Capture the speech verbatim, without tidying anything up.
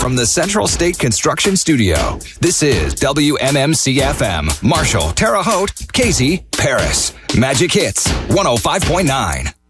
from the Central State Construction Studio. This is W M M C F M. Marshall, Terre Haute, Casey, Paris. Magic Hits one oh five point nine.